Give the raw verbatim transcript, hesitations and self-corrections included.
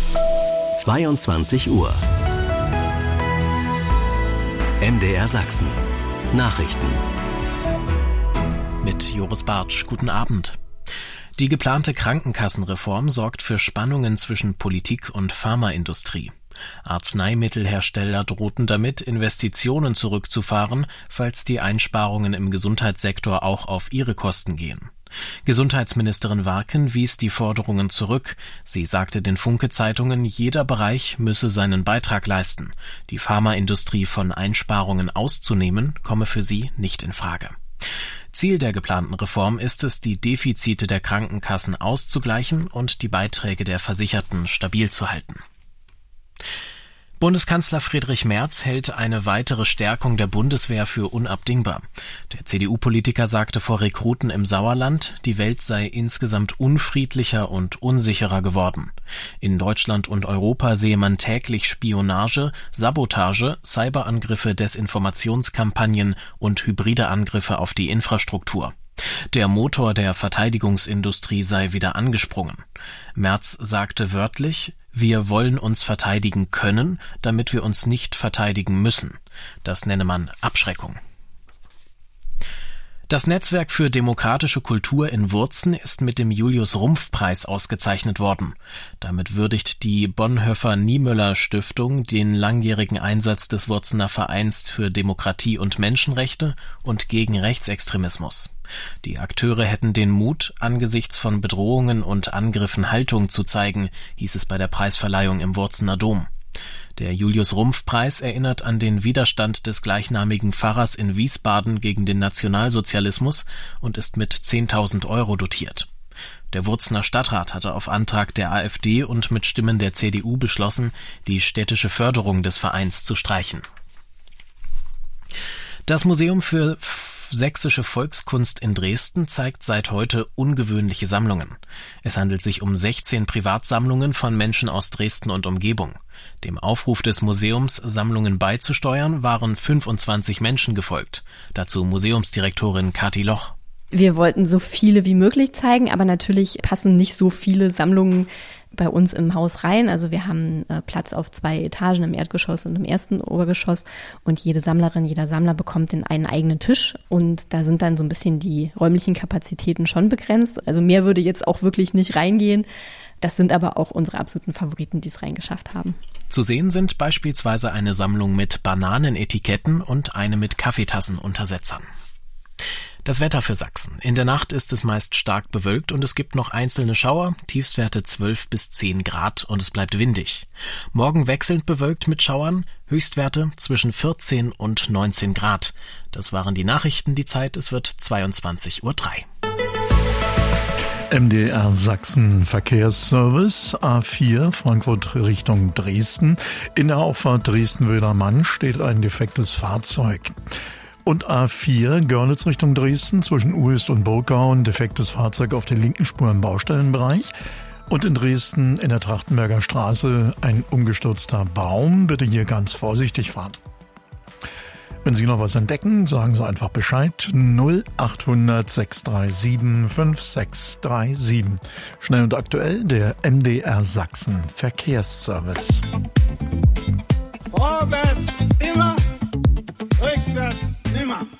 zweiundzwanzig Uhr. M D R Sachsen. Nachrichten. Mit Joris Bartsch. Guten Abend. Die geplante Krankenkassenreform sorgt für Spannungen zwischen Politik und Pharmaindustrie. Arzneimittelhersteller drohten damit, Investitionen zurückzufahren, falls die Einsparungen im Gesundheitssektor auch auf ihre Kosten gehen. Gesundheitsministerin Warken wies die Forderungen zurück. Sie sagte den Funke-Zeitungen, jeder Bereich müsse seinen Beitrag leisten. Die Pharmaindustrie von Einsparungen auszunehmen, komme für sie nicht in Frage. Ziel der geplanten Reform ist es, die Defizite der Krankenkassen auszugleichen und die Beiträge der Versicherten stabil zu halten. Bundeskanzler Friedrich Merz hält eine weitere Stärkung der Bundeswehr für unabdingbar. Der C D U-Politiker sagte vor Rekruten im Sauerland, die Welt sei insgesamt unfriedlicher und unsicherer geworden. In Deutschland und Europa sehe man täglich Spionage, Sabotage, Cyberangriffe, Desinformationskampagnen und hybride Angriffe auf die Infrastruktur. Der Motor der Verteidigungsindustrie sei wieder angesprungen. Merz sagte wörtlich, wir wollen uns verteidigen können, damit wir uns nicht verteidigen müssen. Das nenne man Abschreckung. Das Netzwerk für demokratische Kultur in Wurzen ist mit dem Julius-Rumpf-Preis ausgezeichnet worden. Damit würdigt die Bonhoeffer-Niemöller-Stiftung den langjährigen Einsatz des Wurzener Vereins für Demokratie und Menschenrechte und gegen Rechtsextremismus. Die Akteure hätten den Mut, angesichts von Bedrohungen und Angriffen Haltung zu zeigen, hieß es bei der Preisverleihung im Wurzener Dom. Der Julius-Rumpf-Preis erinnert an den Widerstand des gleichnamigen Pfarrers in Wiesbaden gegen den Nationalsozialismus und ist mit zehntausend Euro dotiert. Der Wurzener Stadtrat hatte auf Antrag der AfD und mit Stimmen der C D U beschlossen, die städtische Förderung des Vereins zu streichen. Das Museum für Sächsische Volkskunst in Dresden zeigt seit heute ungewöhnliche Sammlungen. Es handelt sich um sechzehn Privatsammlungen von Menschen aus Dresden und Umgebung. Dem Aufruf des Museums, Sammlungen beizusteuern, waren fünfundzwanzig Menschen gefolgt. Dazu Museumsdirektorin Kathi Loch. Wir wollten so viele wie möglich zeigen, aber natürlich passen nicht so viele Sammlungen bei uns im Haus rein. Also wir haben äh, Platz auf zwei Etagen im Erdgeschoss und im ersten Obergeschoss und jede Sammlerin, jeder Sammler bekommt den einen eigenen Tisch und da sind dann so ein bisschen die räumlichen Kapazitäten schon begrenzt. Also mehr würde jetzt auch wirklich nicht reingehen. Das sind aber auch unsere absoluten Favoriten, die es reingeschafft haben. Zu sehen sind beispielsweise eine Sammlung mit Bananenetiketten und eine mit Kaffeetassenuntersetzern. Das Wetter für Sachsen. In der Nacht ist es meist stark bewölkt und es gibt noch einzelne Schauer, Tiefstwerte zwölf bis zehn Grad und es bleibt windig. Morgen wechselnd bewölkt mit Schauern, Höchstwerte zwischen vierzehn und neunzehn Grad. Das waren die Nachrichten, die Zeit, es wird zweiundzwanzig Uhr drei. M D R Sachsen Verkehrsservice A vier Frankfurt Richtung Dresden. In der Auffahrt Dresden-Wödermann steht ein defektes Fahrzeug. Und A vier Görlitz Richtung Dresden zwischen Uelst und Burgau ein defektes Fahrzeug auf der linken Spur im Baustellenbereich. Und in Dresden in der Trachtenberger Straße ein umgestürzter Baum. Bitte hier ganz vorsichtig fahren. Wenn Sie noch was entdecken, sagen Sie einfach Bescheid. null achthundert sechs drei sieben fünf sechs drei sieben. Schnell und aktuell der M D R Sachsen Verkehrsservice. Vorwärts immer, rückwärts nimmer.